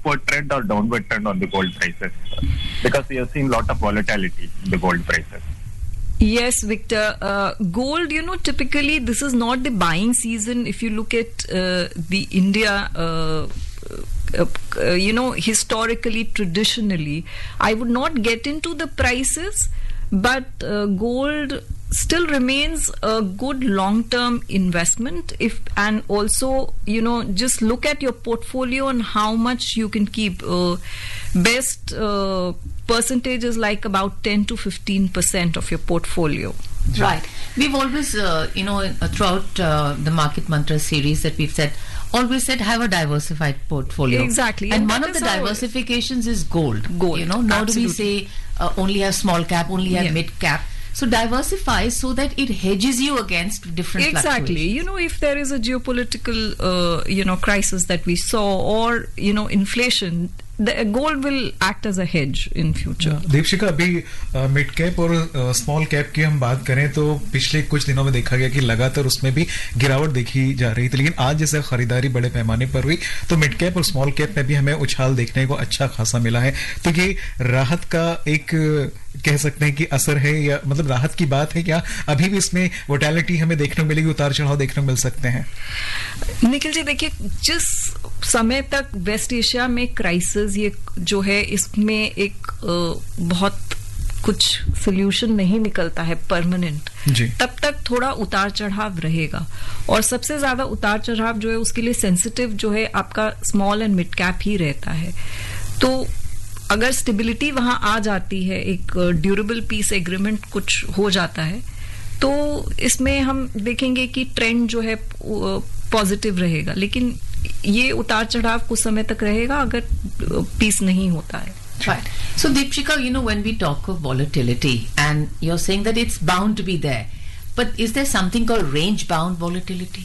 upward trend or downward trend on the gold prices? Because we have seen a lot of volatility in the gold prices. Yes, Victor. Gold, typically this is not the buying season. If you look at the India, historically, traditionally, I would not get into the prices, but gold still remains a good long-term investment. And also, just look at your portfolio and how much you can keep. Best percentage is like about 10 to 15% of your portfolio. Right. We've always, throughout the Market Mantra series that we've always said have a diversified portfolio. Exactly. And one of the diversifications is gold. Now do we say only have small cap, only have mid cap. So diversify so that it hedges you against different fluctuations. If there is a geopolitical, crisis that we saw, or, inflation, the gold will act as a hedge in future. Deepshikha, अभी mid cap और small cap की हम बात करें तो पिछले कुछ दिनों में देखा गया कि लगातार उसमें भी गिरावट देखी जा रही थी, लेकिन आज जैसे खरीदारी बड़े पैमाने पर हुई तो मिड कैप और स्मॉल कैप में भी हमें उछाल देखने को अच्छा खासा मिला है. तो ये राहत का एक कह सकते हैं कि असर है, या मतलब राहत की बात है क्या? अभी भी इसमें वोटैलिटी हमें देखने को मिलेगी, उतार चढ़ाव देखने को मिल सकते हैं? निखिल जी, देखिए, जिस समय तक वेस्ट एशिया में क्राइसिस ये जो है, इसमें एक बहुत कुछ सोल्यूशन नहीं निकलता है परमानेंट, तब तक थोड़ा उतार चढ़ाव रहेगा. और सबसे ज्यादा उतार चढ़ाव जो है उसके लिए सेंसिटिव जो है आपका स्मॉल एंड मिड कैप ही रहता है. तो अगर स्टेबिलिटी वहां आ जाती है, एक ड्यूरेबल पीस एग्रीमेंट कुछ हो जाता है, तो इसमें हम देखेंगे कि ट्रेंड जो है पॉजिटिव रहेगा. लेकिन ये उतार चढ़ाव कुछ समय तक रहेगा अगर पीस नहीं होता है. Right. So Deepshika, when we talk of volatility, and you're saying that it's bound to be there, but is there something called range bound volatility?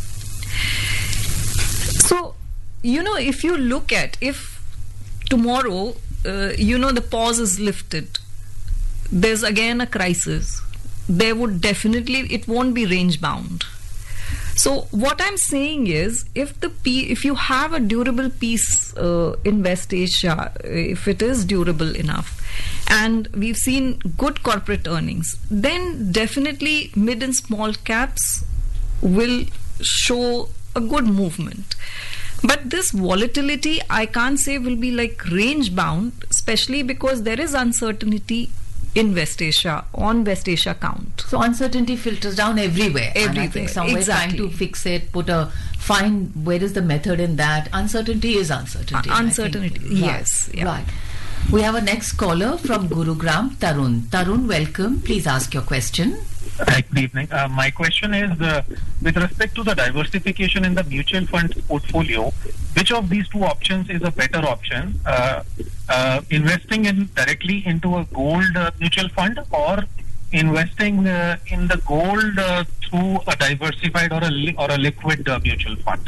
So, if you look at, if tomorrow, the pause is lifted, there's again a crisis, there would definitely, it won't be range bound. So what I'm saying is, if you have a durable piece in West Asia, if it is durable enough, and we've seen good corporate earnings, then definitely mid and small caps will show a good movement. But this volatility, I can't say will be like range bound, especially because there is uncertainty in West Asia, on West Asia count. So uncertainty filters down everywhere. And I think somewhere trying to fix it, find where is the method in that. Uncertainty is uncertainty. Uncertainty, yes. Right. Right. We have a next caller from Gurugram, Tarun. Tarun, welcome. Please ask your question. Hi, good evening. My question is, with respect to the diversification in the mutual fund portfolio, which of these two options is a better option? Investing directly into a gold mutual fund, or investing in the gold through a diversified or a liquid mutual fund?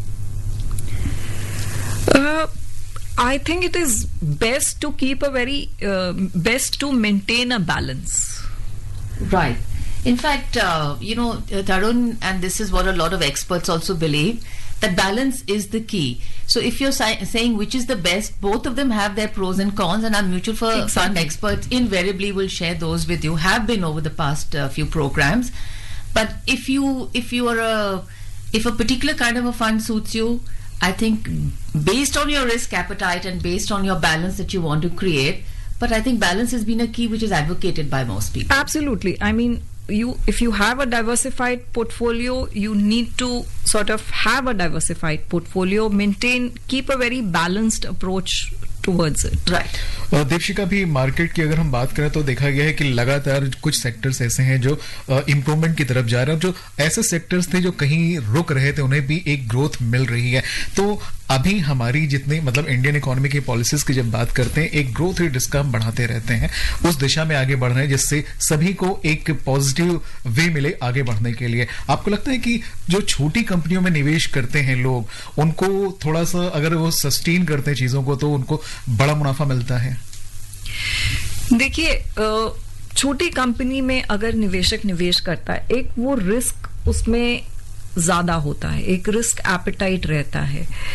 I think it is best to keep best to maintain a balance. Right. In fact, Tarun, and this is what a lot of experts also believe, that balance is the key. So if you're saying which is the best, both of them have their pros and cons, and our mutual fund experts invariably will share those with you, have been over the past few programs. But if a particular kind of a fund suits you, I think based on your risk appetite and based on your balance that you want to create, but I think balance has been a key which is advocated by most people. Absolutely. I mean, if you have a diversified portfolio, you need to sort of have a diversified portfolio, keep a very balanced approach towards it. Right. Deepshikha, भी market की अगर हम बात करें तो देखा गया है कि लगातार कुछ सेक्टर्स ऐसे हैं जो इंप्रूवमेंट की तरफ जा रहे हैं, जो ऐसे सेक्टर्स थे जो कहीं रुक रहे थे उन्हें भी एक ग्रोथ मिल रही है. तो अभी हमारी जितनी मतलब इंडियन इकोनॉमी की पॉलिसीज की जब बात करते हैं, एक ग्रोथ रेट जिसका हम बढ़ाते रहते हैं, उस दिशा में आगे बढ़ रहे हैं जिससे सभी को एक पॉजिटिव वे मिले आगे बढ़ने के लिए. आपको लगता है कि जो छोटी कंपनियों में निवेश करते हैं लोग, उनको थोड़ा सा अगर वो सस्टेन करते हैं चीजों को तो उनको बड़ा मुनाफा मिलता है? देखिए, छोटी कंपनी में अगर निवेशक निवेश करता है, एक वो रिस्क उसमें ज्यादा होता है, एक रिस्क एपेटाइट रहता है.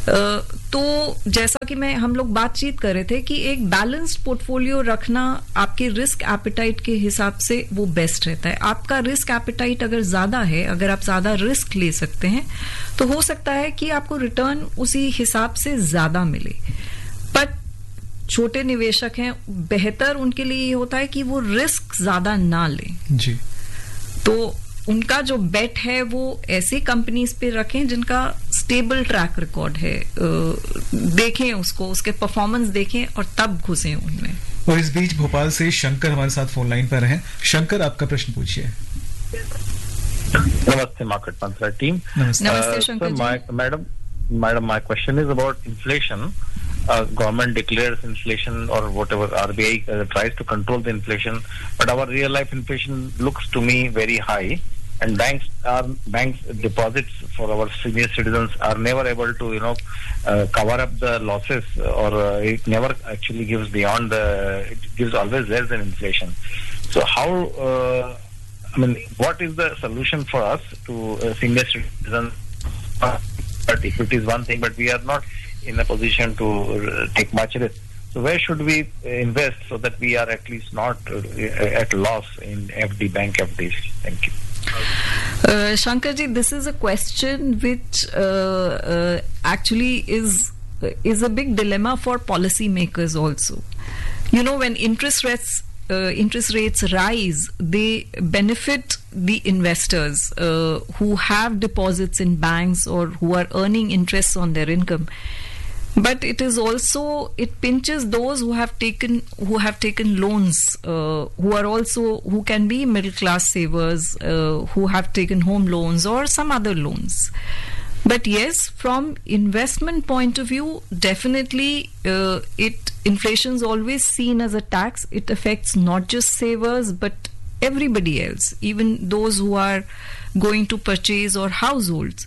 तो जैसा कि हम लोग बातचीत कर रहे थे कि एक बैलेंस्ड पोर्टफोलियो रखना आपके रिस्क एपेटाइट के हिसाब से वो बेस्ट रहता है. आपका रिस्क एपेटाइट अगर ज्यादा है, अगर आप ज्यादा रिस्क ले सकते हैं, तो हो सकता है कि आपको रिटर्न उसी हिसाब से ज्यादा मिले. पर छोटे निवेशक हैं, बेहतर उनके लिए ये होता है कि वो रिस्क ज्यादा ना लें. जी. तो उनका जो बेट है वो ऐसी कंपनीज पे रखें जिनका स्टेबल ट्रैक रिकॉर्ड है. देखें उसको, उसके परफॉर्मेंस देखें और तब घुसें उनमें. और इस बीच भोपाल से शंकर हमारे साथ फोन लाइन पर हैं. शंकर, आपका प्रश्न पूछिए. नमस्ते मार्केट मंत्रा टीम. नमस्ते Shankar ji. Madam, my question is about inflation. Government declares inflation or whatever, RBI tries to control the inflation, but our real life inflation looks to me very high, and banks deposits for our senior citizens are never able to cover up the losses, or it never actually gives beyond it gives always less than inflation. So how what is the solution for us to senior citizens? But equity is one thing, but we are not in a position to take much risk. So where should we invest so that we are at least not at loss in bank FDs? Thank you. Shankar ji, this is a question which actually is a big dilemma for policymakers also. When interest rates rise, they benefit the investors who have deposits in banks or who are earning interest on their income. But it pinches those who have taken loans, who can be middle class savers, who have taken home loans or some other loans. But yes, from investment point of view, definitely inflation is always seen as a tax. It affects not just savers but everybody else, even those who are going to purchase or households.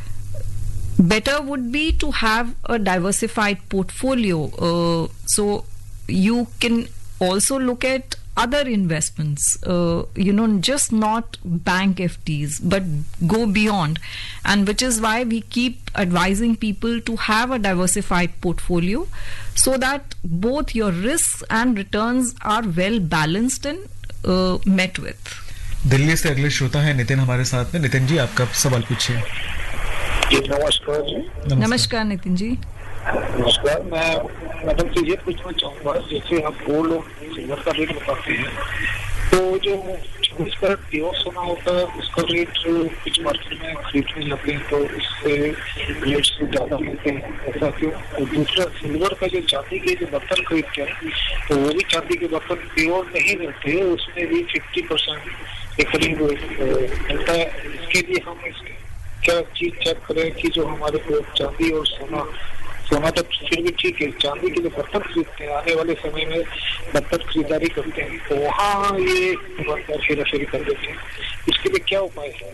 Better would be to have a diversified portfolio. So you can also look at other investments, just not bank FDs, but go beyond. And which is why we keep advising people to have a diversified portfolio so that both your risks and returns are well balanced and met with. Delhi से अगले श्रोता है नितिन हमारे साथ में. नितिन जी, आपका सवाल पूछिए. नमस्कार जी. नमस्कार नितिन जी. नमस्कार. मैं मैडम से ये पूछना चाहूँगा, जैसे आप 2 लोग सिल्वर का रेट बताते हैं, तो जो 24 कैरेट प्योर सोना होता है उसका रेट कुछ मार्केट में खरीदने जाते हैं तो उससे रेट से ज्यादा मिलते हैं, ऐसा क्यों? और दूसरा, सिल्वर का जो चांदी के जो बर्तन खरीदते हैं तो वो भी चांदी के बर्तन प्योर नहीं मिलते, उसमें भी 50% के करीब मिलता है. इसके लिए हम क्या चीज चेक करें कि जो हमारे को चांदी और सोना तो फिर भी ठीक है, चांदी के जो बर्तन खरीदते हैं, आने वाले समय में बर्तन खरीदारी करते हैं तो वहाँ ये हेराफेरी कर देते हैं. इसके लिए क्या उपाय है?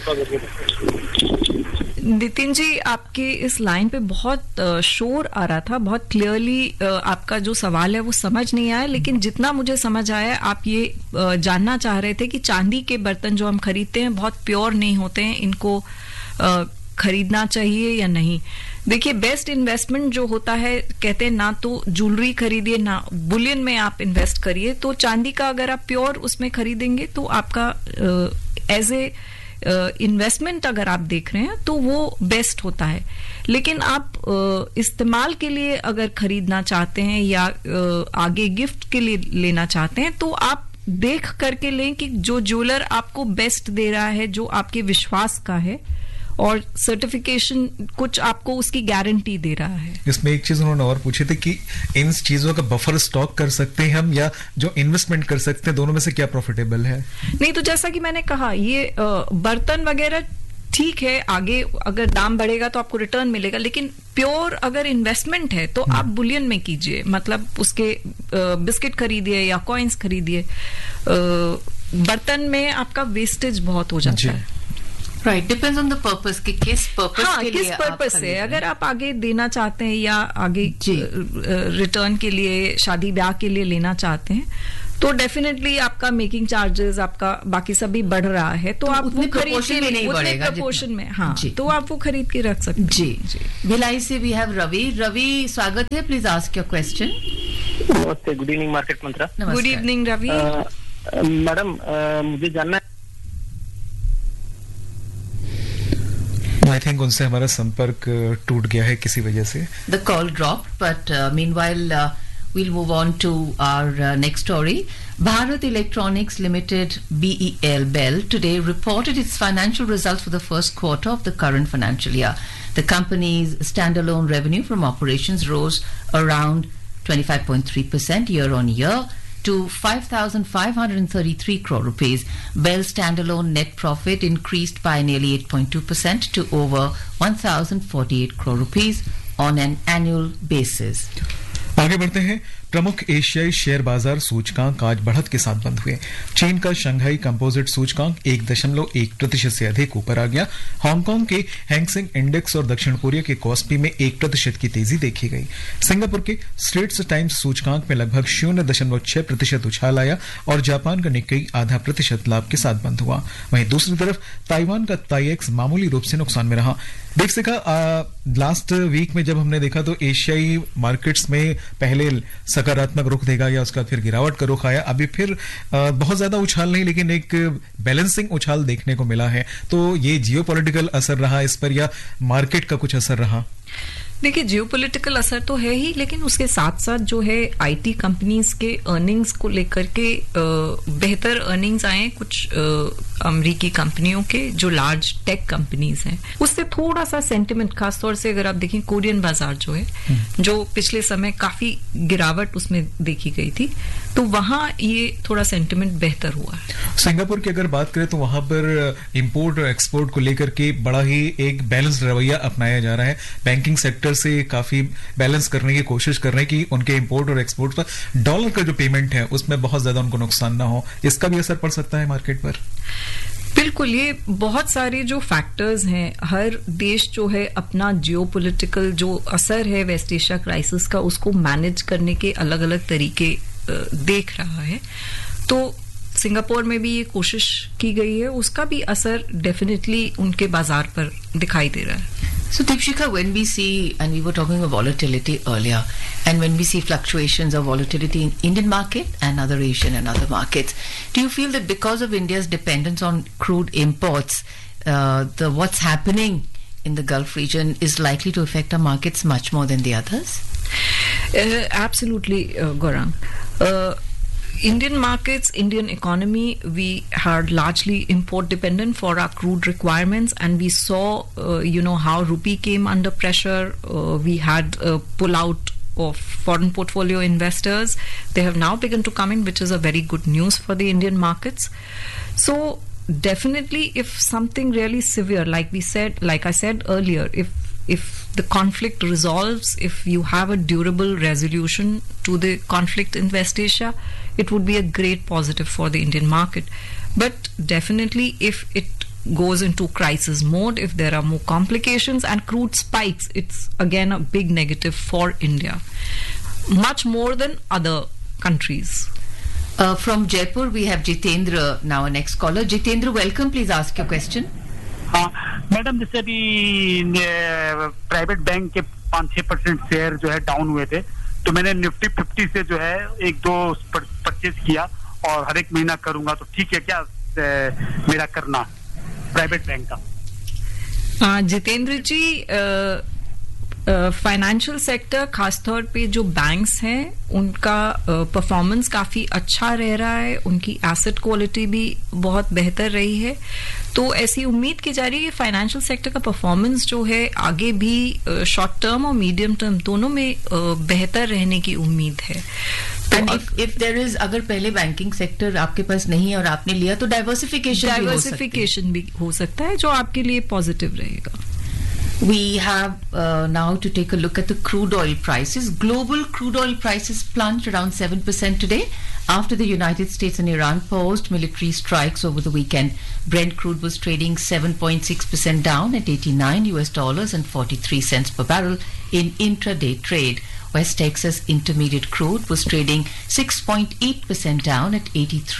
नितिन जी, आपके इस लाइन पे बहुत शोर आ रहा था, बहुत क्लियरली आपका जो सवाल है वो समझ नहीं आया, लेकिन जितना मुझे समझ आया आप ये जानना चाह रहे थे कि चांदी के बर्तन जो हम खरीदते हैं बहुत प्योर नहीं होते हैं, इनको खरीदना चाहिए या नहीं. देखिए, बेस्ट इन्वेस्टमेंट जो होता है, कहते हैं ना तो ज्वेलरी खरीदिए ना बुलियन में आप इन्वेस्ट करिए. तो चांदी का अगर आप प्योर उसमें खरीदेंगे तो आपका एज ए इन्वेस्टमेंट अगर आप देख रहे हैं तो वो बेस्ट होता है. लेकिन आप इस्तेमाल के लिए अगर खरीदना चाहते हैं या आगे गिफ्ट के लिए लेना चाहते हैं तो आप देख करके लें कि जो ज्वेलर आपको बेस्ट दे रहा है, जो आपके विश्वास का है और सर्टिफिकेशन कुछ आपको उसकी गारंटी दे रहा है. इसमें एक चीज उन्होंने और पूछी थी कि इन चीजों का बफर स्टॉक कर सकते हैं हम या जो इन्वेस्टमेंट कर सकते हैं, दोनों में से क्या प्रॉफिटेबल है? नहीं, तो जैसा कि मैंने कहा, ये बर्तन वगैरह ठीक है, आगे अगर दाम बढ़ेगा तो आपको रिटर्न मिलेगा, लेकिन प्योर अगर इन्वेस्टमेंट है तो आप बुलियन में कीजिए, मतलब उसके बिस्किट खरीदिए या कॉइन्स खरीदिए. बर्तन में आपका वेस्टेज बहुत हो जाता है. Right, depends on the purpose कि किस पर्पस के लिए, किस पर्पस से. अगर आप आगे देना चाहते हैं या आगे रिटर्न के लिए, शादी ब्याह के लिए लेना चाहते हैं तो डेफिनेटली आपका मेकिंग चार्जेस, आपका बाकी सब भी बढ़ रहा है, तो आप उतने वो खरीद proportion के में नहीं उतने बढ़ेगा proportion में, हाँ, जी। तो आप वो खरीद के रख सकते हैं। जी भिलाई से वी हैव रवि। रवि स्वागत है, प्लीज आस्क योर क्वेश्चन। नमस्ते, गुड इवनिंग मार्केट मंत्रा। Good evening Ravi. मैडम मुझे जानना है, आई थिंक उनसे हमारा संपर्क टूट गया है किसी वजह से। The call dropped, but meanwhile, we'll move on to our next story. Bharat Electronics Limited, BEL, today reported its financial results for the first quarter of the current financial year. The company's standalone revenue from operations rose around 25.3% year on year to 5,533 crore rupees. BEL's standalone net profit increased by nearly 8.2% to over 1,048 crore rupees on an annual basis. आगे बढ़ते हैं। प्रमुख एशियाई share बाजार सूचकांक आज बढ़त के साथ बंद हुए। चीन का शंघाई कंपोजिट सूचकांक 1.1% से अधिक ऊपर आ गया। हांगकांग के हैंगसेंग इंडेक्स और दक्षिण कोरिया के कॉस्पी में 1% की तेजी देखी गई। सिंगापुर के स्ट्रेट्स टाइम्स सूचकांक में लगभग 0.6% उछाल आया और जापान का निक्केई 0.5% लाभ के साथ बंद हुआ। वहीं दूसरी तरफ ताइवान का ताइएक्स मामूली रूप से नुकसान में रहा। देख सका लास्ट वीक में जब हमने देखा तो एशियाई मार्केट्स में पहले सकारात्मक रुख देखा गया, उसका फिर गिरावट का रुख आया। अभी फिर बहुत ज्यादा उछाल नहीं, लेकिन एक बैलेंसिंग उछाल देखने को मिला है। तो ये जियोपॉलिटिकल असर रहा इस पर या मार्केट का कुछ असर रहा? देखिए, जियोपॉलिटिकल असर तो है ही, लेकिन उसके साथ साथ जो है आईटी कंपनीज के अर्निंग्स को लेकर के बेहतर अर्निंग्स आए कुछ अमेरिकी कंपनियों के, जो लार्ज टेक कंपनीज हैं। उससे थोड़ा सा सेंटिमेंट, खासतौर से अगर आप देखें कोरियन बाजार जो है, जो पिछले समय काफी गिरावट उसमें देखी गई थी, तो वहां ये थोड़ा सेंटिमेंट बेहतर हुआ है। सिंगापुर की अगर बात करें तो वहां पर इंपोर्ट और एक्सपोर्ट को लेकर के बड़ा ही एक बैलेंस रवैया अपनाया जा रहा है। बैंकिंग सेक्टर से काफी बैलेंस करने की कोशिश कर रहे हैं कि उनके इंपोर्ट और एक्सपोर्ट पर डॉलर का जो पेमेंट है उसमें बहुत ज्यादा उनको नुकसान ना हो। इसका भी असर पड़ सकता है मार्केट पर? बिल्कुल, ये बहुत सारे जो फैक्टर्स हैं, हर देश जो है अपना जियोपॉलिटिकल जो असर है वेस्ट एशिया क्राइसिस का, उसको मैनेज करने के अलग अलग तरीके देख रहा है। तो सिंगापुर में भी ये कोशिश की गई है, उसका भी असर डेफिनेटली उनके बाजार पर दिखाई दे रहा है। So Deepshikha, when we see, and we were talking of volatility earlier, and when we see fluctuations of volatility in Indian market and other Asian and other markets, do you feel that because of India's dependence on crude imports, what's happening in the Gulf region is likely to affect our markets much more than the others? Absolutely, Gaurang. Indian markets, Indian economy, we are largely import dependent for our crude requirements, and we saw, how rupee came under pressure. We had a pull-out of foreign portfolio investors. They have now begun to come in, which is a very good news for the Indian markets. So definitely, if something really severe, like I said earlier, if the conflict resolves, if you have a durable resolution to the conflict in West Asia, it would be a great positive for the Indian market. But definitely, if it goes into crisis mode, if there are more complications and crude spikes, it's again a big negative for India, much more than other countries. From Jaipur, we have Jitendra now, our next caller. Jitendra, welcome. Please ask your question. हाँ madam, जैसे अभी private bank के 5-6% share जो है down हुए थे, तो मैंने निफ्टी 50 से जो है 1-2 परचेज किया और हर एक महीना करूंगा, तो ठीक है क्या मेरा करना प्राइवेट बैंक का? जितेंद्र जी, फाइनेंशियल सेक्टर, खासतौर पे जो बैंक्स हैं, उनका परफॉर्मेंस काफी अच्छा रह रहा है, उनकी एसेट क्वालिटी भी बहुत बेहतर रही है। तो ऐसी उम्मीद की जा रही है फाइनेंशियल सेक्टर का परफॉर्मेंस जो है आगे भी शॉर्ट टर्म और मीडियम टर्म दोनों में बेहतर रहने की उम्मीद है। And if there is, अगर पहले बैंकिंग सेक्टर आपके पास नहीं है और आपने लिया, तो डाइवर्सिफिकेशन भी हो सकता है जो आपके लिए पॉजिटिव रहेगा। We have now to take a look at the crude oil prices. Global crude oil prices plunged around 7% today after the United States and Iran paused military strikes over the weekend. Brent crude was trading 7.6% down at $89 and 43 cents per barrel in intraday trade. West Texas Intermediate crude was trading 6.8% down at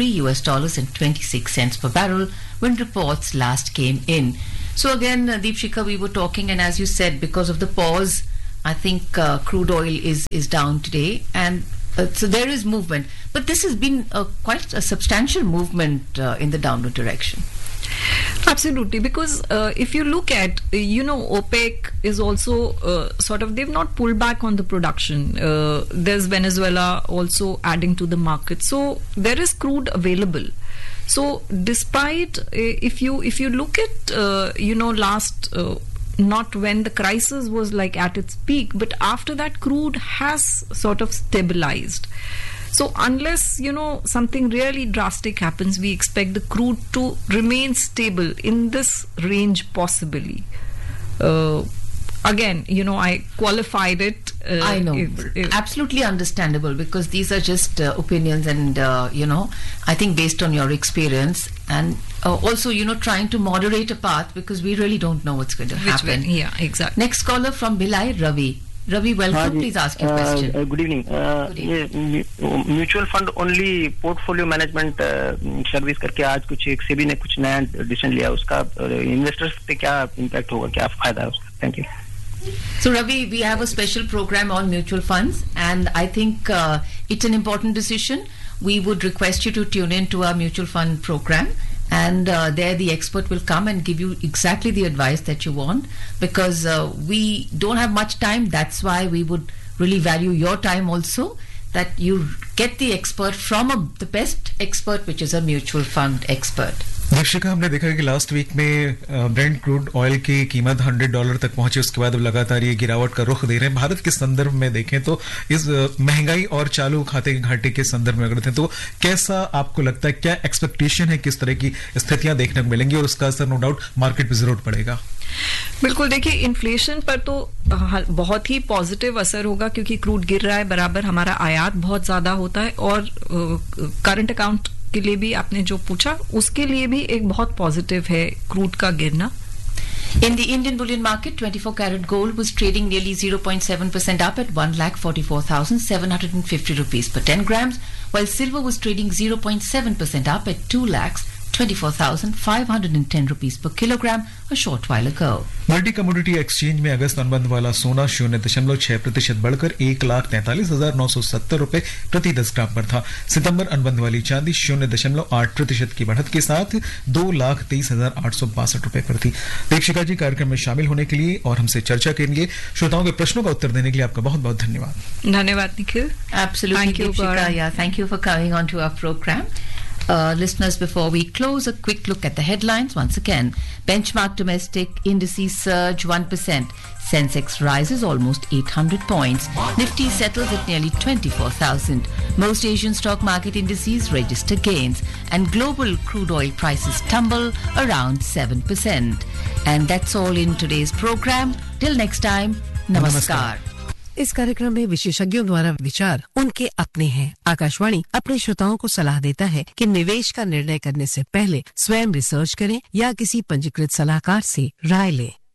$83.26 per barrel when reports last came in. So again, Deepshika, we were talking, and as you said, because of the pause, I think crude oil is down today, and so there is movement. But this has been quite a substantial movement in the downward direction. Absolutely, because if you look at, OPEC is also sort of, they've not pulled back on the production. There's Venezuela also adding to the market. So there is crude available. So despite, if you look at, last, not when the crisis was like at its peak, but after that crude has sort of stabilized. So unless, something really drastic happens, we expect the crude to remain stable in this range possibly. Again, I qualified it. I know. Absolutely understandable, because these are just opinions and, I think based on your experience and also, trying to moderate a path, because we really don't know what's going to happen. Yeah, exactly. Next caller from Bhilai, Ravi. Ravi, welcome. Please ask your question. Good evening. Mutual fund only portfolio management service करके आज कुछ एक सेबी ने कुछ नया decision लिया, उसका investors पे क्या इम्पैक्ट होगा, क्या फायदा है उसका? Thank you. So Ravi, we have a special program on mutual funds, and I think it's an important decision. We would request you to tune in to our mutual fund program, and there the expert will come and give you exactly the advice that you want, because we don't have much time. That's why we would really value your time also, that you get the expert from the best expert, which is a mutual fund expert. दर्शिका, हमने देखा कि last week में Brent crude oil की कीमत $100 तक पहुंची. उसके बाद अब लगातार ये गिरावट का रुख दे रहे हैं. भारत के संदर्भ में देखें तो इस महंगाई और चालू खाते के घाटे के संदर्भ में अगर देखें तो कैसा आपको लगता है, क्या एक्सपेक्टेशन है, किस तरह की स्थितियां देखने को मिलेंगी और उसका असर नो डाउट मार्केट पे जरूर पड़ेगा? बिल्कुल, देखिए इन्फ्लेशन पर तो बहुत ही पॉजिटिव असर होगा, क्योंकि क्रूड गिर रहा है, बराबर हमारा आयात बहुत ज्यादा होता है, और करंट अकाउंट के लिए भी आपने जो पूछा उसके लिए भी एक बहुत पॉजिटिव है क्रूड का गिरना. In the Indian bullion market, 24 karat gold was trading nearly 0.7% up at 1,44,750 rupees per 10 grams, while silver was trading 0.7% up at 2,24,510 rupees per kilogram a short while ago. Multi commodity exchange में अगस्त अनुबंध वाला सोना 0.6% बढ़कर 1,43,970 रुपए प्रति 10 ग्राम पर था. सितंबर अनुबंध वाली चांदी 0.8% की बढ़त के साथ 2,23,862 रुपए पर थी. दीक्षिका जी, कार्यक्रम में शामिल होने के लिए और हमसे चर्चा के लिए, श्रोताओं के प्रश्नों का उत्तर देने के लिए आपका बहुत बहुत धन्यवाद. धन्यवाद Nikhil. Absolutely, thank you, Deepshika. Yeah, thank you for coming on to our program. Listeners, before we close, a quick look at the headlines once again. Benchmark domestic indices surge 1%. Sensex rises almost 800 points. Nifty settles at nearly 24,000. Most Asian stock market indices register gains, and global crude oil prices tumble around 7%. And that's all in today's program. Till next time, namaskar. इस कार्यक्रम में विशेषज्ञों द्वारा विचार उनके अपने हैं. आकाशवाणी अपने श्रोताओं को सलाह देता है कि निवेश का निर्णय करने से पहले स्वयं रिसर्च करें या किसी पंजीकृत सलाहकार से राय लें.